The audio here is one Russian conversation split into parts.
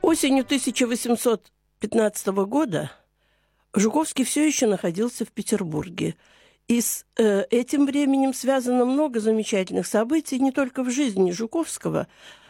Осенью 1815 года Жуковский все еще находился в Петербурге. И с этим временем связано много замечательных событий не только в жизни Жуковского,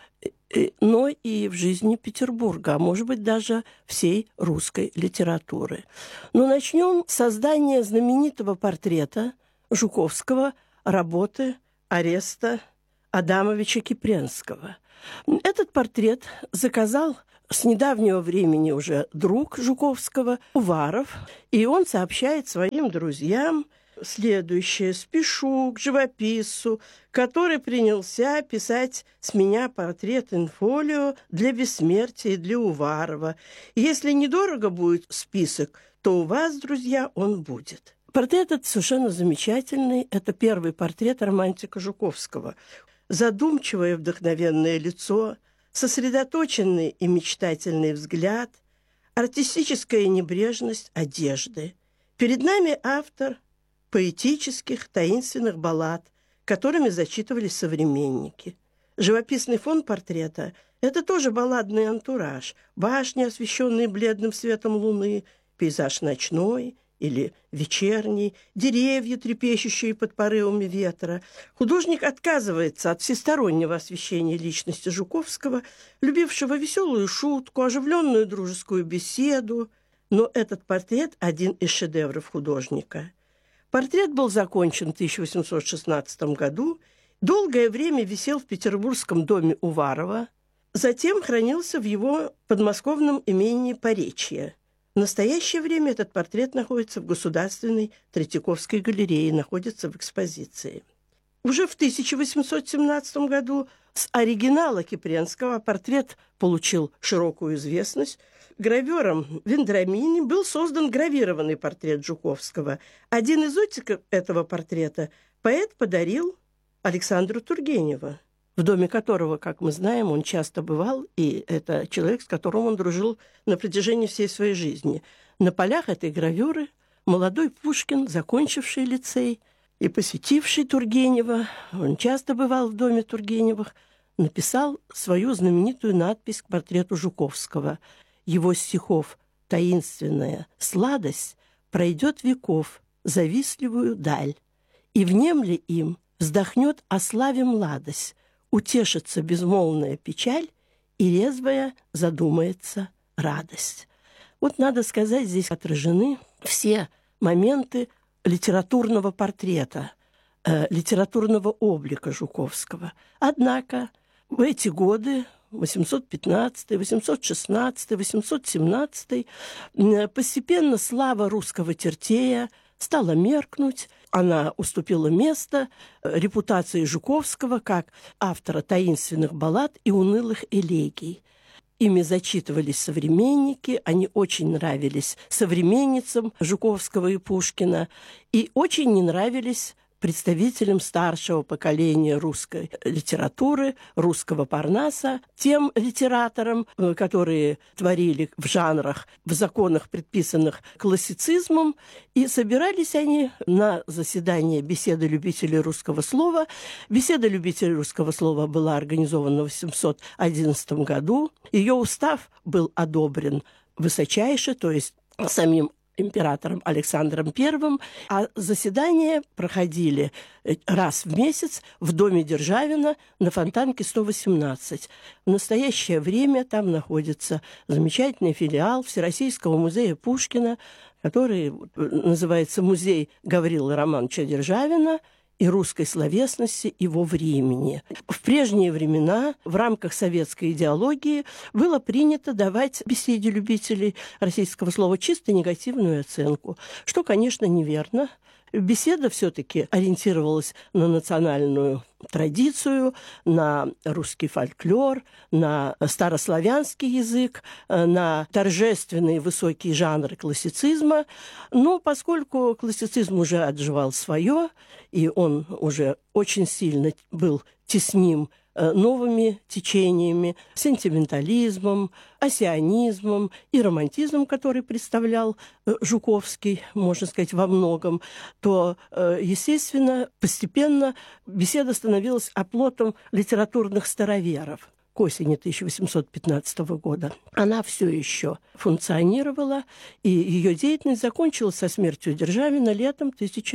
но и в жизни Петербурга, а может быть даже всей русской литературы. Но начнем с создания знаменитого портрета Жуковского работы Ореста Адамовича Кипренского. Этот портрет заказал с недавнего времени уже друг Жуковского, Уваров, и он сообщает своим друзьям следующее: «Спешу к живописцу, который принялся писать с меня портрет инфолио для бессмертия и для Уварова. Если недорого будет список, то у вас, друзья, он будет». Портрет этот совершенно замечательный. Это первый портрет романтика Жуковского. Задумчивое вдохновенное лицо, сосредоточенный и мечтательный взгляд, артистическая небрежность одежды. Перед нами автор поэтических, таинственных баллад, которыми зачитывались современники. Живописный фон портрета – это тоже балладный антураж, башни, освещенные бледным светом луны, пейзаж ночной или вечерний, деревья, трепещущие под порывами ветра. Художник отказывается от всестороннего освещения личности Жуковского, любившего веселую шутку, оживленную дружескую беседу. Но этот портрет – один из шедевров художника. Портрет был закончен в 1816 году, долгое время висел в Петербургском доме Уварова, затем хранился в его подмосковном имении Поречье. В настоящее время этот портрет находится в Государственной Третьяковской галерее, находится в экспозиции. Уже в 1817 году с оригинала Кипренского портрет получил широкую известность. Гравером Вендрамини был создан гравированный портрет Жуковского. Один из оттисков этого портрета поэт подарил Александру Тургеневу, в доме которого, как мы знаем, он часто бывал, и это человек, с которым он дружил на протяжении всей своей жизни. На полях этой гравюры молодой Пушкин, закончивший лицей и посетивший Тургенева, он часто бывал в доме Тургеневых, написал свою знаменитую надпись к портрету Жуковского. Его стихов таинственная сладость пройдет веков завистливую даль, и внемли им вздохнет о славе младость, утешится безмолвная печаль, и резвая задумается радость. Вот надо сказать, здесь отражены все моменты литературного портрета, литературного облика Жуковского. Однако в эти годы, 815, 816, 817, постепенно слава русского Тертея стала меркнуть. Она уступила место репутации Жуковского как автора таинственных баллад и унылых элегий. Ими зачитывались современники, они очень нравились современницам Жуковского и Пушкина, и очень не нравились представителям старшего поколения русской литературы, русского Парнаса, тем литераторам, которые творили в жанрах, в законах, предписанных классицизмом, и собирались они на заседание беседы любителей русского слова. Беседа любителей русского слова была организована в 811 году. Ее устав был одобрен высочайше, то есть самим императором Александром I, а заседания проходили раз в месяц в доме Державина на Фонтанке 118. В настоящее время там находится замечательный филиал Всероссийского музея Пушкина, который называется «Музей Гаврилы Романовича Державина и русской словесности его времени». В прежние времена в рамках советской идеологии было принято давать беседе любителей российского слова чисто негативную оценку, что, конечно, неверно. Беседа все-таки ориентировалась на национальную традицию, на русский фольклор, на старославянский язык, на торжественные высокие жанры классицизма. Но поскольку классицизм уже отживал свое, и он уже очень сильно был тесним новыми течениями, сентиментализмом, осионизмом и романтизмом, который представлял Жуковский, можно сказать, во многом, то, естественно, постепенно беседа становилась оплотом литературных староверов. к осени 1815 года, она все еще функционировала, и ее деятельность закончилась со смертью Державина летом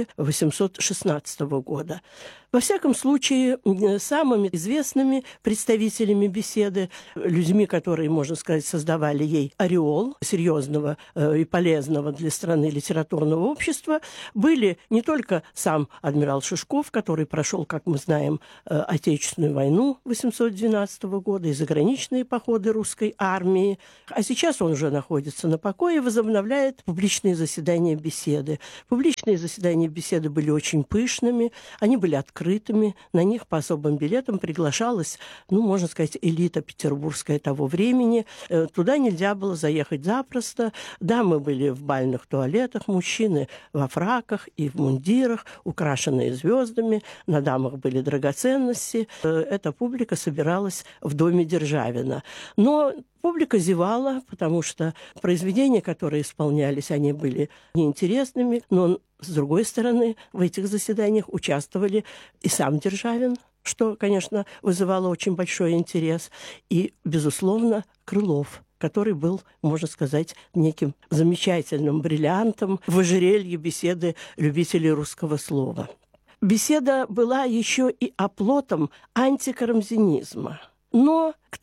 1816 года. Во всяком случае, самыми известными представителями беседы, людьми, которые, можно сказать, создавали ей ореол серьезного и полезного для страны литературного общества, были не только сам адмирал Шишков, который прошел, как мы знаем, Отечественную войну 1812 года и заграничные походы русской армии, а сейчас он уже находится на покое и возобновляет публичные заседания беседы. Публичные заседания беседы были очень пышными, они были открытыми, на них по особым билетам приглашалась, можно сказать, элита петербургская того времени. Туда нельзя было заехать запросто. Дамы были в бальных туалетах, мужчины во фраках и в мундирах, украшенные звездами, на дамах были драгоценности. Эта публика собиралась в доме Державина. Но публика зевала, потому что произведения, которые исполнялись, они были неинтересными, но, с другой стороны, в этих заседаниях участвовали и сам Державин, что, конечно, вызывало очень большой интерес, и, безусловно, Крылов, который был, можно сказать, неким замечательным бриллиантом в ожерелье беседы любителей русского слова. Беседа была еще и оплотом антикарамзинизма. Но к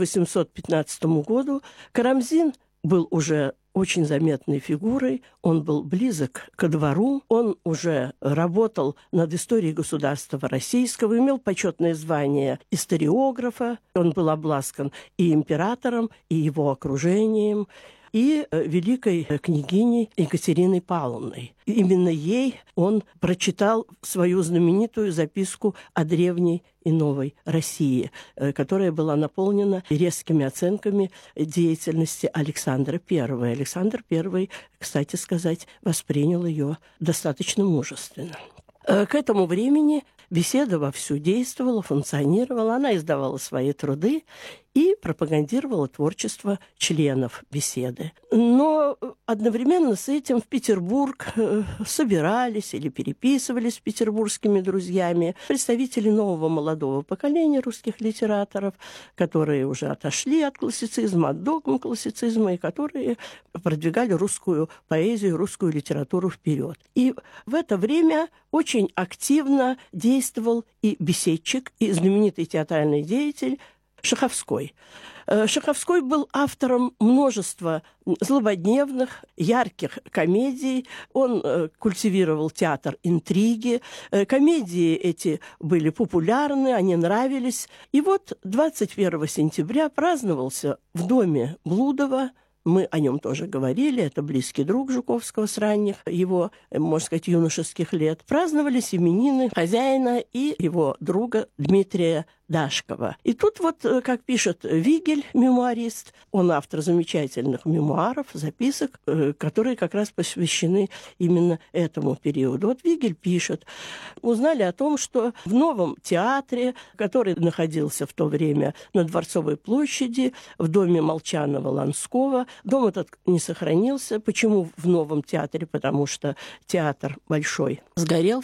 1815 году Карамзин был уже очень заметной фигурой, он был близок ко двору, он уже работал над историей государства российского, имел почетное звание историографа, он был обласкан и императором, и его окружением, и великой княгиней Екатериной Павловной. Именно ей он прочитал свою знаменитую записку о древней и новой России, которая была наполнена резкими оценками деятельности Александра I. Александр I, кстати сказать, воспринял ее достаточно мужественно. К этому времени беседа вовсю действовала, функционировала, она издавала свои труды и пропагандировала творчество членов беседы. Но одновременно с этим в Петербург собирались или переписывались с петербургскими друзьями представители нового молодого поколения русских литераторов, которые уже отошли от классицизма, от догм классицизма, и которые продвигали русскую поэзию, русскую литературу вперед. И в это время очень активно действовал и беседчик, и знаменитый театральный деятель Шаховской. Шаховской был автором множества злободневных, ярких комедий. Он культивировал театр интриги. Комедии эти были популярны, они нравились. И вот 21 сентября праздновался в доме Блудова. Мы о нем тоже говорили, это близкий друг Жуковского с ранних его, можно сказать, юношеских лет. Праздновались именины хозяина и его друга Дмитрия Дашкова. И тут вот, как пишет Вигель, мемуарист, он автор замечательных мемуаров, записок, которые как раз посвящены именно этому периоду. Вот Вигель пишет: узнали о том, что в новом театре, который находился в то время на Дворцовой площади, в доме Молчанова-Ланского, дом этот не сохранился. Почему в новом театре? Потому что театр большой сгорел в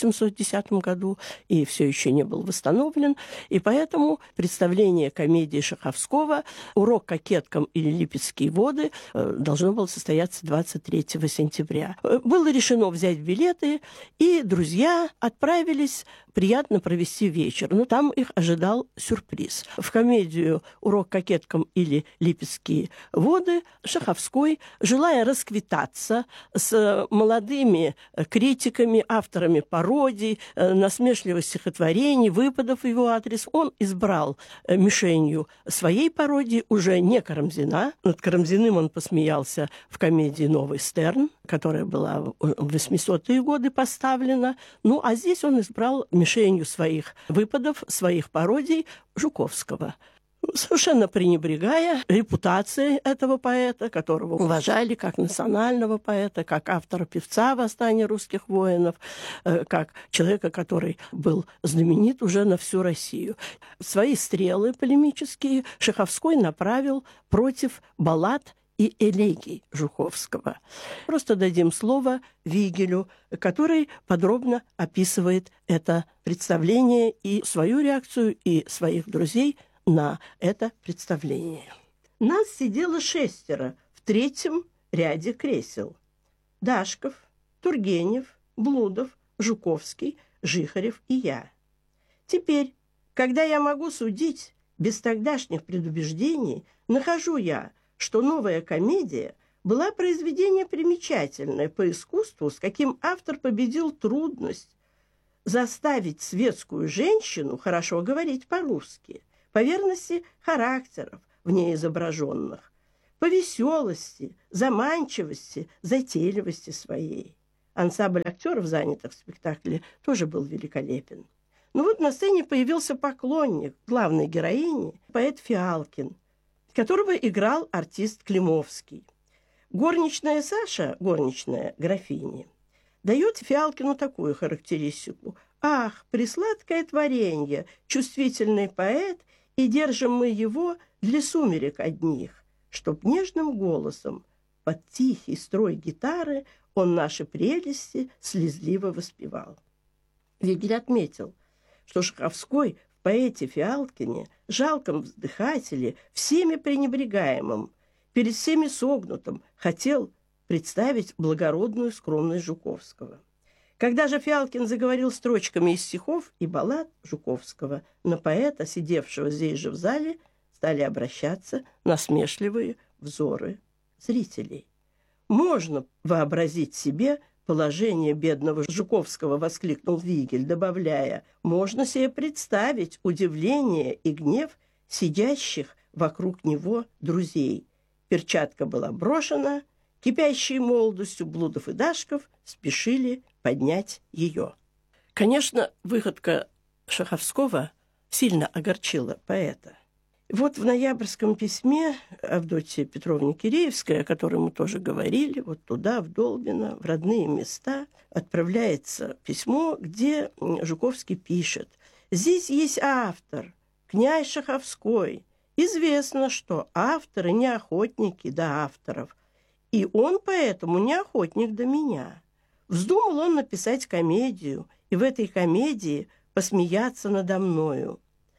1810 году и все еще не был восстановлен. И поэтому представление комедии Шаховского «Урок кокеткам» или «Липецкие воды» должно было состояться 23 сентября. Было решено взять билеты, и друзья отправились приятно провести вечер. Но там их ожидал сюрприз. В комедию «Урок кокеткам» или «Липецкие воды» Шаховской, желая расквитаться с молодыми критиками, авторами пародий, насмешливых стихотворений, выпадов в его адрес, он избрал мишенью своей пародии уже не Карамзина. Над Карамзиным он посмеялся в комедии «Новый Стерн», которая была в 800-е годы поставлена. А здесь он избрал мишенью своих выпадов, своих пародий Жуковского, совершенно пренебрегая репутацией этого поэта, которого уважали как национального поэта, как автора-певца «Восстания русских воинов», как человека, который был знаменит уже на всю Россию. Свои стрелы полемические Шаховской направил против баллад и элегий Жуковского. Просто дадим слово Вигелю, который подробно описывает это представление и свою реакцию, и своих друзей на это представление. Нас сидело 6 в 3-м ряде кресел. Дашков, Тургенев, Блудов, Жуковский, Жихарев и я. Теперь, когда я могу судить без тогдашних предубеждений, нахожу я, что новая комедия была произведение примечательное по искусству, с каким автор победил трудность заставить светскую женщину хорошо говорить по-русски, по верности характеров в ней изображенных, по веселости, заманчивости, затейливости своей. Ансамбль актеров, занятых в спектакле, тоже был великолепен. Но вот на сцене появился поклонник главной героини, поэт Фиалкин, которого играл артист Климовский. Горничная Саша, горничная графини, дает Фиалкину такую характеристику: «Ах, присладкое творенье, чувствительный поэт, и держим мы его для сумерек одних, чтоб нежным голосом под тихий строй гитары он наши прелести слезливо воспевал». Вигель отметил, что Шаховской в поэте Фиалкине, жалком вздыхателе, всеми пренебрегаемым, перед всеми согнутым, хотел представить благородную скромность Жуковского. Когда же Фиалкин заговорил строчками из стихов и баллад Жуковского, на поэта, сидевшего здесь же в зале, стали обращаться насмешливые взоры зрителей. «Можно вообразить себе положение бедного Жуковского», — воскликнул Вигель, добавляя, «можно себе представить удивление и гнев сидящих вокруг него друзей. Перчатка была брошена, кипящие молодостью Блудов и Дашков спешили поднять ее». Конечно, выходка Шаховского сильно огорчила поэта. Вот в ноябрьском письме Авдотья Петровна Киреевская, о которой мы тоже говорили, вот туда, в Долбино, в родные места, отправляется письмо, где Жуковский пишет: «Здесь есть автор, князь Шаховской. Известно, что авторы не охотники до авторов, и он поэтому не охотник до меня. Вздумал он написать комедию, и в этой комедии посмеяться надо мною.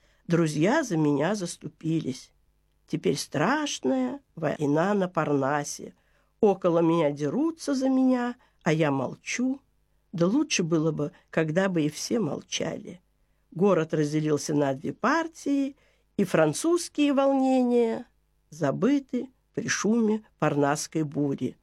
Друзья за меня заступились. Теперь страшная война на Парнасе. Около меня дерутся за меня, а я молчу. Да лучше было бы, когда бы и все молчали. Город разделился на 2 партии, и французские волнения забыты при шуме парнасской бури.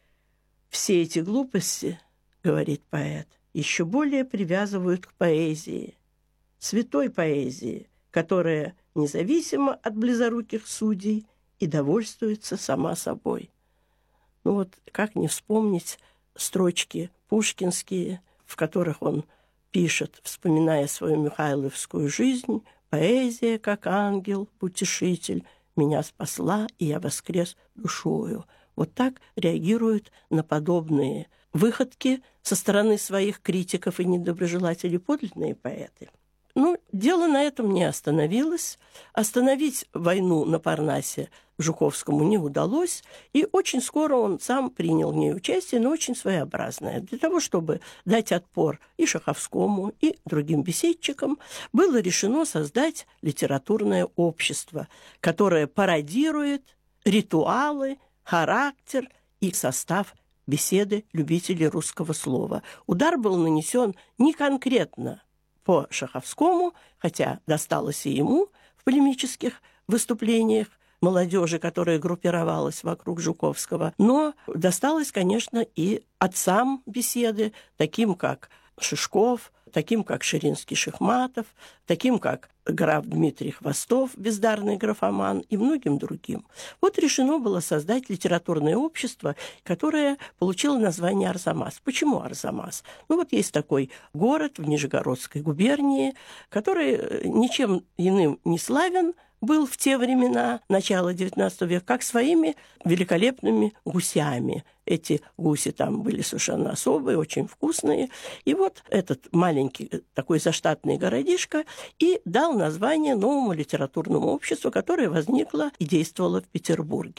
Все эти глупости, — говорит поэт, — еще более привязывают к поэзии, святой поэзии, которая независима от близоруких судей и довольствуется сама собой». Ну вот как не вспомнить строчки пушкинские, в которых он пишет, вспоминая свою михайловскую жизнь: «Поэзия, как ангел, утешитель, меня спасла, и я воскрес душою». Вот так реагируют на подобные выходки со стороны своих критиков и недоброжелателей подлинные поэты. Ну, дело на этом не остановилось. Остановить войну на Парнасе Жуковскому не удалось, и очень скоро он сам принял в ней участие, но очень своеобразное. Для того, чтобы дать отпор и Шаховскому, и другим беседчикам, было решено создать литературное общество, которое пародирует ритуалы, характер и состав беседы любителей русского слова. Удар был нанесен не конкретно по Шаховскому, хотя досталось и ему в полемических выступлениях молодежи, которая группировалась вокруг Жуковского, но досталось, конечно, и отцам беседы, таким как Шишков, таким как Ширинский-Шихматов, таким как граф Дмитрий Хвостов, бездарный графоман, и многим другим. Вот решено было создать литературное общество, которое получило название Арзамас. Почему Арзамас? Ну вот есть такой город в Нижегородской губернии, который ничем иным не славен был в те времена, начала XIX века, как своими великолепными гусями. Эти гуси там были совершенно особые, очень вкусные. И вот этот маленький такой заштатный городишко и дал название новому литературному обществу, которое возникло и действовало в Петербурге.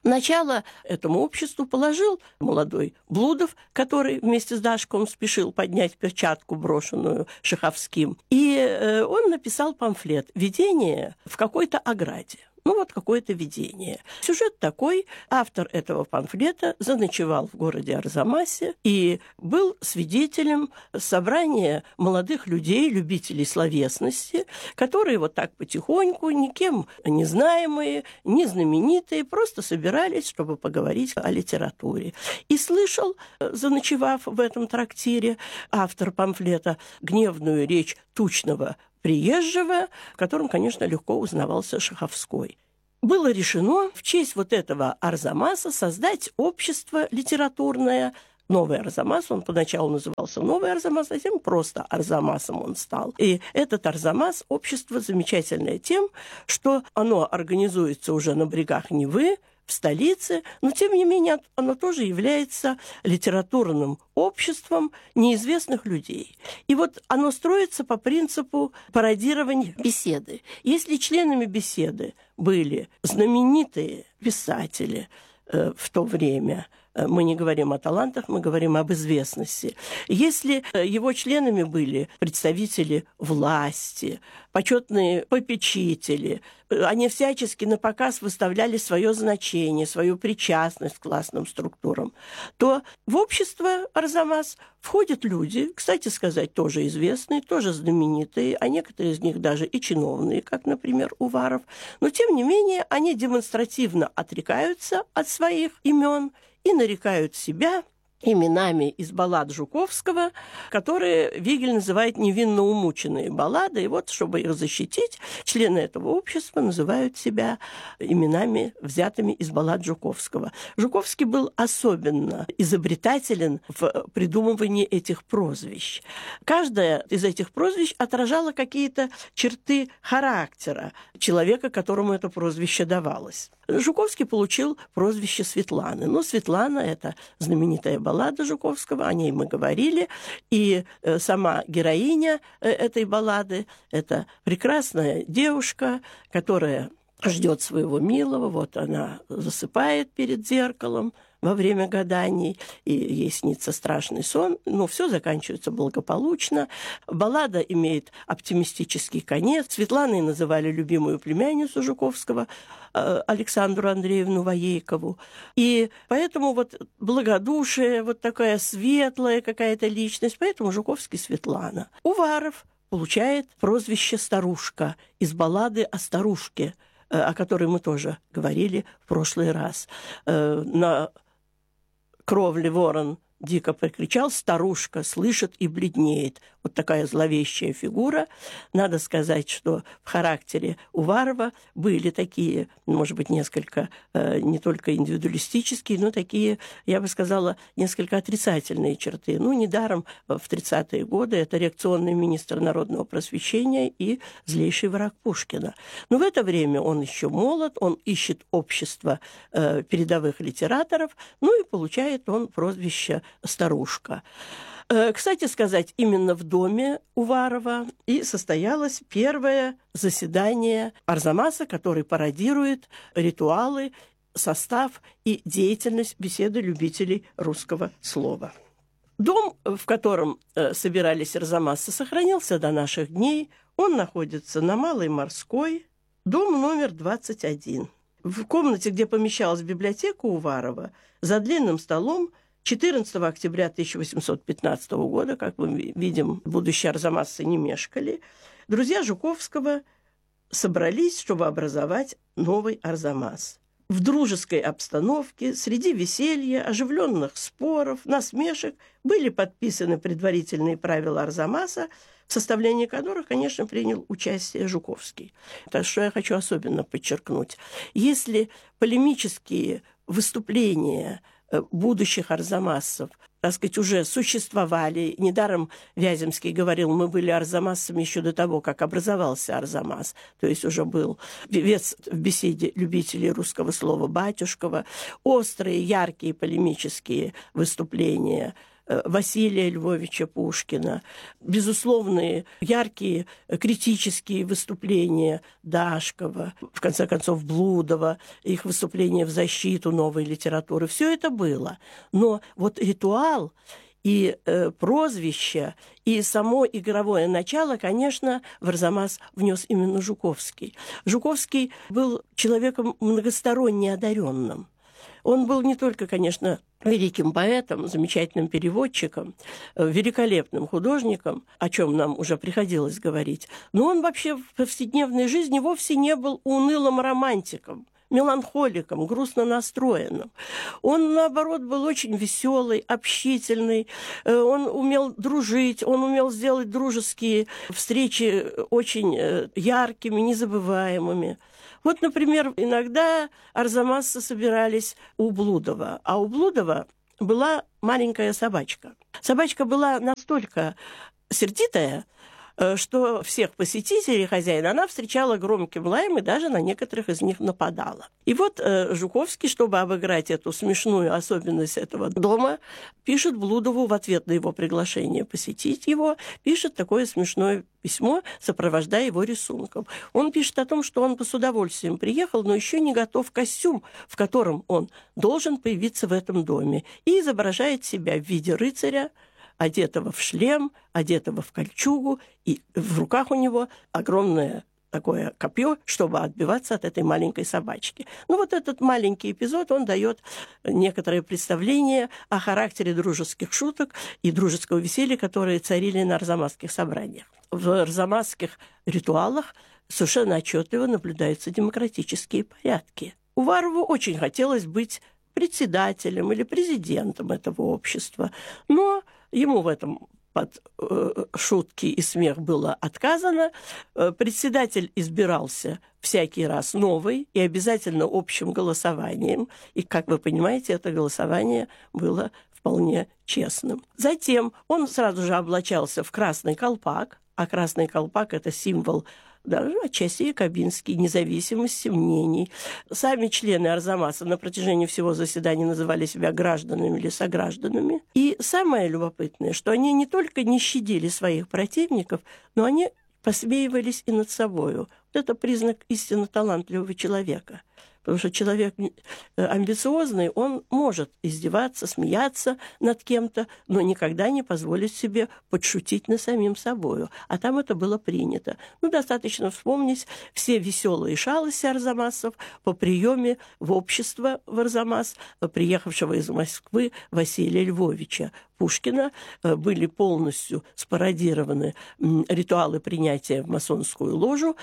Начало этому обществу положил молодой Блудов, который вместе с Дашковым спешил поднять перчатку, брошенную Шаховским. И он написал памфлет «Видение в какой-то ограде». Ну, вот какое-то видение. Сюжет такой. Автор этого памфлета заночевал в городе Арзамасе и был свидетелем собрания молодых людей, любителей словесности, которые вот так потихоньку, никем не знаемые, не знаменитые, просто собирались, чтобы поговорить о литературе. И слышал, заночевав в этом трактире, автор памфлета гневную речь тучного приезжего, в котором, конечно, легко узнавался Шаховской. Было решено в честь вот этого Арзамаса создать общество литературное. Новый Арзамас, он поначалу назывался Новый Арзамас, а затем просто Арзамасом он стал. И этот Арзамас, общество замечательное тем, что оно организуется уже на берегах Невы, в столице, но, тем не менее, оно тоже является литературным обществом неизвестных людей. И вот оно строится по принципу пародирования беседы. Если членами беседы были знаменитые писатели в то время, мы не говорим о талантах, мы говорим об известности. Если его членами были представители власти, почетные попечители, они всячески на показ выставляли свое значение, свою причастность к классным структурам, то в общество Арзамас входят люди, кстати сказать, тоже известные, тоже знаменитые, а некоторые из них даже и чиновные, как, например, Уваров. Но, тем не менее, они демонстративно отрекаются от своих имен и нарекают себя именами из баллад Жуковского, которые Вигель называет невинно умученные баллады. И вот, чтобы их защитить, члены этого общества называют себя именами, взятыми из баллад Жуковского. Жуковский был особенно изобретателен в придумывании этих прозвищ. Каждое из этих прозвищ отражало какие-то черты характера человека, которому это прозвище давалось. Жуковский получил прозвище Светланы. Но Светлана – это знаменитая баллада Жуковского, о ней мы говорили. И сама героиня этой баллады – это прекрасная девушка, которая ждет своего милого. Вот она засыпает перед зеркалом во время гаданий, и ей снится страшный сон, но все заканчивается благополучно. Баллада имеет оптимистический конец. Светланой называли любимую племянницу Жуковского, Александру Андреевну Воейкову. И поэтому вот благодушие, вот такая светлая какая-то личность, поэтому Жуковский Светлана. Уваров получает прозвище «Старушка» из баллады о старушке, о которой мы тоже говорили в прошлый раз. На кровле ворон дико прокричал, старушка слышит и бледнеет. Вот такая зловещая фигура. Надо сказать, что в характере Уварова были такие, может быть, несколько не только индивидуалистические, но такие, я бы сказала, несколько отрицательные черты. Ну, недаром в 30-е годы это реакционный министр народного просвещения и злейший враг Пушкина. Но в это время он еще молод, он ищет общество передовых литераторов, ну и получает он прозвище «Старушка». Кстати сказать, именно в доме Уварова и состоялось первое заседание Арзамаса, который пародирует ритуалы, состав и деятельность беседы любителей русского слова. Дом, в котором собирались арзамасцы, сохранился до наших дней. Он находится на Малой Морской, дом номер 21. В комнате, где помещалась библиотека Уварова, за длинным столом 14 октября 1815 года, как мы видим, будущие арзамасцы не мешкали, друзья Жуковского собрались, чтобы образовать новый Арзамас. В дружеской обстановке, среди веселья, оживленных споров, насмешек были подписаны предварительные правила Арзамаса, в составлении которых, конечно, принял участие Жуковский. Так что я хочу особенно подчеркнуть. Если полемические выступления будущих арзамасцев, так сказать, уже существовали. Недаром Вяземский говорил, мы были арзамасцами еще до того, как образовался Арзамас. То есть уже был певец в беседе любителей русского слова Батюшкова. Острые, яркие полемические выступления Василия Львовича Пушкина, безусловные, яркие критические выступления Дашкова, в конце концов Блудова, их выступления в защиту новой литературы. Все это было. Но вот ритуал и прозвище, и само игровое начало, конечно, в Арзамас внес именно Жуковский. Жуковский был человеком многосторонне одаренным. Он был не только, конечно, великим поэтом, замечательным переводчиком, великолепным художником, о чем нам уже приходилось говорить, но он вообще в повседневной жизни вовсе не был унылым романтиком, меланхоликом, грустно настроенным. Он, наоборот, был очень веселый, общительный, он умел дружить, он умел сделать дружеские встречи очень яркими, незабываемыми. Вот, например, иногда арзамасцы собирались у Блудова, а у Блудова была маленькая собачка. Собачка была настолько сердитая, что всех посетителей хозяина она встречала громким лаем и даже на некоторых из них нападала. И вот Жуковский, чтобы обыграть эту смешную особенность этого дома, пишет Блудову в ответ на его приглашение посетить его, пишет такое смешное письмо, сопровождая его рисунком. Он пишет о том, что он бы с удовольствием приехал, но еще не готов костюм, в котором он должен появиться в этом доме, и изображает себя в виде рыцаря, одетого в шлем, одетого в кольчугу, и в руках у него огромное такое копье, чтобы отбиваться от этой маленькой собачки. Ну вот этот маленький эпизод, он дает некоторое представление о характере дружеских шуток и дружеского веселья, которые царили на арзамасских собраниях. В арзамасских ритуалах совершенно отчетливо наблюдаются демократические порядки. Уварову очень хотелось быть председателем или президентом этого общества, но ему в этом под шутки и смех было отказано. Председатель избирался всякий раз новый и обязательно общим голосованием. И, как вы понимаете, это голосование было вполне честным. Затем он сразу же облачался в красный колпак, а красный колпак – это символ даже отчасти якобинский, независимости мнений. Сами члены Арзамаса на протяжении всего заседания называли себя гражданами или согражданами. И самое любопытное, что они не только не щадили своих противников, но они посмеивались и над собою. Вот это признак истинно талантливого человека. Потому что человек амбициозный, он может издеваться, смеяться над кем-то, но никогда не позволит себе подшутить над самим собою. А там это было принято. Ну, достаточно вспомнить все веселые шалости арзамасцев по приеме в общество в Арзамас, приехавшего из Москвы Василия Львовича Пушкина. Были полностью спародированы ритуалы принятия в масонскую ложу,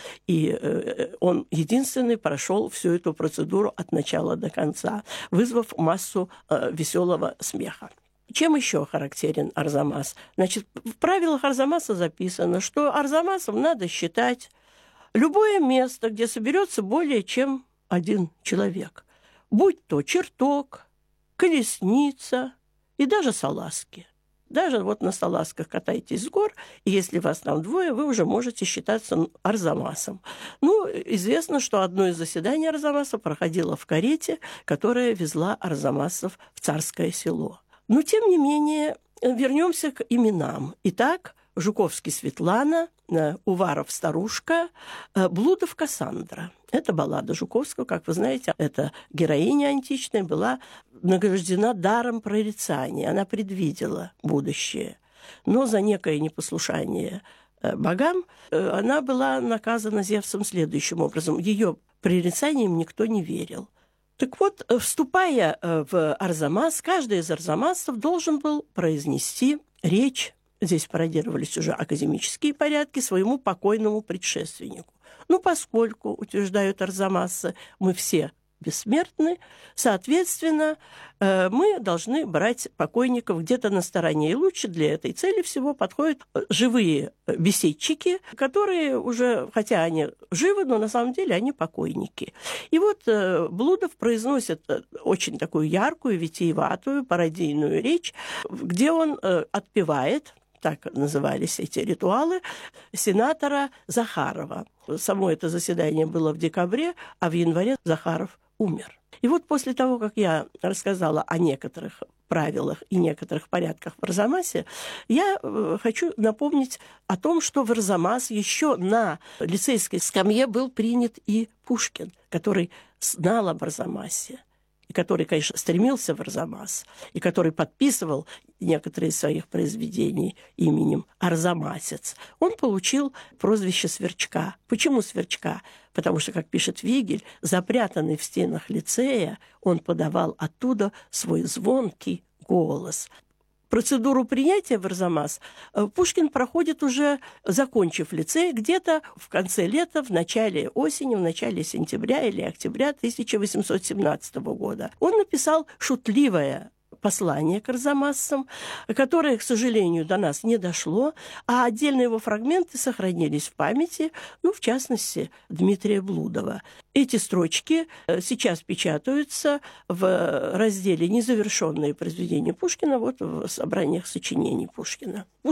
и он единственный прошел всю эту процедуру от начала до конца, вызвав массу веселого смеха. Чем еще характерен Арзамас? Значит, в правилах Арзамаса записано, что арзамасом надо считать любое место, где соберется более чем один человек, будь то чертог, колесница и даже салазки. Даже вот на салазках катаетесь с гор, и если вас там двое, вы уже можете считаться арзамасом. Ну, известно, что одно из заседаний Арзамаса проходило в карете, которая везла арзамасцев в Царское Село. Но, тем не менее, вернемся к именам. Итак, Жуковский Светлана, Уваров Старушка, Блудов Кассандра. Это баллада Жуковского, как вы знаете, эта героиня античная была награждена даром прорицания. Она предвидела будущее. Но за некое непослушание богам она была наказана Зевсом следующим образом. Ее прорицаниям никто не верил. Так вот, вступая в Арзамас, каждый из арзамасцев должен был произнести речь, здесь пародировались уже академические порядки, своему покойному предшественнику. Ну, поскольку, утверждают арзамасцы, мы все бессмертны, соответственно, мы должны брать покойников где-то на стороне. И лучше для этой цели всего подходят живые беседчики, которые уже, хотя они живы, но на самом деле они покойники. И вот Блудов произносит очень такую яркую, витиеватую, пародийную речь, где он отпевает, так назывались эти ритуалы, сенатора Захарова. Само это заседание было в декабре, а в январе Захаров умер. И вот после того, как я рассказала о некоторых правилах и некоторых порядках в Арзамасе, я хочу напомнить о том, что в Арзамас еще на лицейской скамье был принят и Пушкин, который знал об Арзамасе, и который, конечно, стремился в Арзамас, и который подписывал некоторые из своих произведений именем Арзамасец. Он получил прозвище Сверчка. Почему Сверчка? Потому что, как пишет Вигель, запрятанный в стенах лицея, он подавал оттуда свой звонкий голос. Процедуру принятия в Арзамас Пушкин проходит уже, закончив лицей, где-то в конце лета, в начале осени, в начале сентября или октября 1817 года. Он написал шутливое послание к арзамасцам, которое, к сожалению, до нас не дошло, а отдельные его фрагменты сохранились в памяти, в частности, Дмитрия Блудова. Эти строчки сейчас печатаются в разделе «Незавершенные произведения Пушкина», в собраниях сочинений Пушкина.